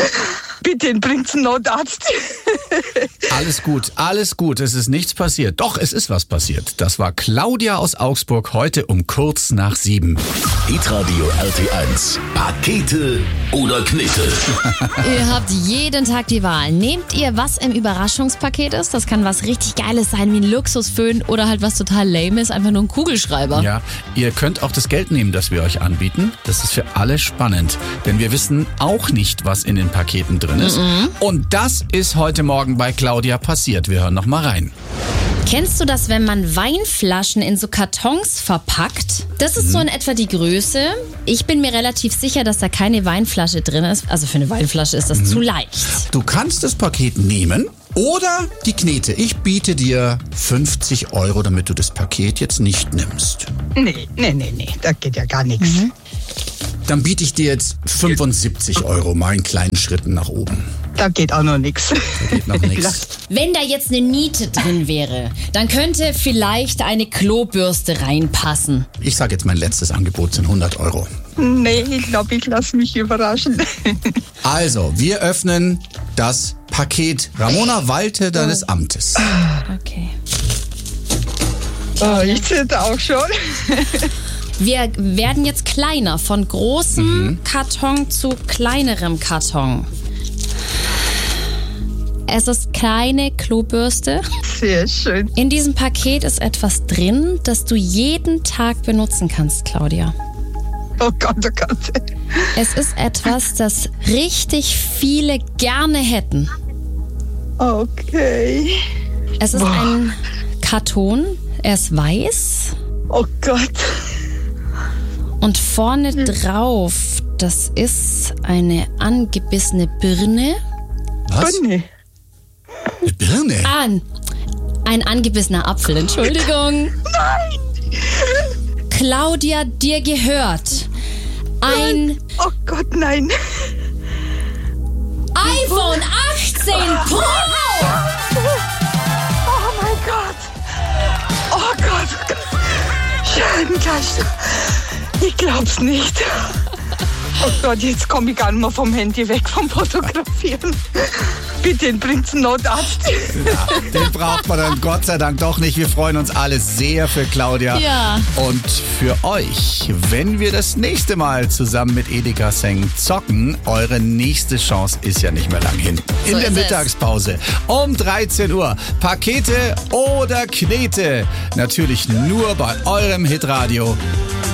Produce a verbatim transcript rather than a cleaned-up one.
Bitte bringt's einen Notarzt. Alles gut, alles gut. Es ist nichts passiert. Doch, es ist was passiert. Das war Claudia aus Augsburg heute um kurz nach sieben. Hitradio R T eins. Pakete oder Knete? Ihr habt jeden Tag die Wahl. Nehmt ihr, was im Überraschungspaket ist? Das kann was richtig Geiles sein, wie ein Luxusföhn oder halt was total lame ist, einfach nur ein Kugelschreiber. Ja, ihr könnt auch das Geld nehmen, das wir euch anbieten. Das ist für alle spannend, denn wir wissen auch nicht, was in den Paketen drin ist. Mhm. Und das ist heute Morgen bei Claudia passiert. Wir hören noch mal rein. Kennst du das, wenn man Weinflaschen in so Kartons verpackt? Das ist mhm. so in etwa die Größe. Ich bin mir relativ sicher, dass da keine Weinflasche drin ist. Also für eine Weinflasche ist das mhm. zu leicht. Du kannst das Paket nehmen oder die Knete. Ich biete dir fünfzig Euro, damit du das Paket jetzt nicht nimmst. Nee, nee, nee, nee, da geht ja gar nichts. Mhm. Dann biete ich dir jetzt fünfundsiebzig Euro, mal in kleinen Schritten nach oben. Da geht auch noch nichts. Da geht noch nichts. Wenn da jetzt eine Niete drin wäre, dann könnte vielleicht eine Klobürste reinpassen. Ich sage jetzt, mein letztes Angebot sind hundert Euro. Nee, ich glaube, ich lasse mich überraschen. Also, wir öffnen das Paket. Ramona, walte deines Amtes. Okay. Oh, ich zitter auch schon. Wir werden jetzt kleiner, von großem mhm. Karton zu kleinerem Karton. Es ist keine Klobürste. Sehr schön. In diesem Paket ist etwas drin, das du jeden Tag benutzen kannst, Claudia. Oh Gott, oh Gott. Es ist etwas, das richtig viele gerne hätten. Okay. Es ist Boah. ein Karton, er ist weiß. Oh Gott. Und vorne drauf, das ist eine angebissene Birne. Was? Birne? Eine Birne? Ah, ein angebissener Apfel, Entschuldigung. Nein! Claudia, dir gehört ein... Oh Gott, nein. iPhone achtzehn Pro! Oh mein Gott. Oh Gott, oh Gott. Scheibenkleister. Ich glaub's nicht. Oh Gott, jetzt komme ich gar nicht mehr vom Handy weg, vom Fotografieren. Bitte bringt's einen Notarzt. Ja, den braucht man dann Gott sei Dank doch nicht. Wir freuen uns alle sehr für Claudia. Ja. Und für euch, wenn wir das nächste Mal zusammen mit Edeka Seng zocken, eure nächste Chance ist ja nicht mehr lang hin. In So der ist Mittagspause um dreizehn Uhr. Pakete oder Knete? Natürlich nur bei eurem Hitradio